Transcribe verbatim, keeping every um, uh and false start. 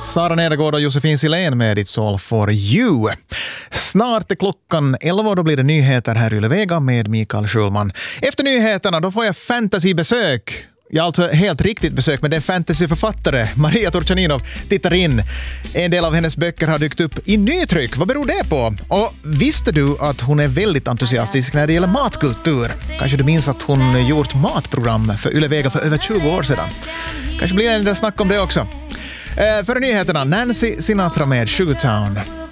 Sara Nedergård och Josefin Silén med It's All For You. Snart är klockan elva och då blir det nyheter här i Yle Vega med Mikael Schulman. Efter nyheterna då får jag fantasybesök. Ja, alltså helt riktigt besök, men det är fantasyförfattare Maria Turchaninov tittar in. En del av hennes böcker har dykt upp i nytryck. Vad beror det på? Och visste du att hon är väldigt entusiastisk när det gäller matkultur? Kanske du minns att hon gjort matprogram för Yle Vega för över tjugo år sedan. Kanske blir det en del snack om det också. Eh, för nyheterna, Nancy Sinatra med Sugartown.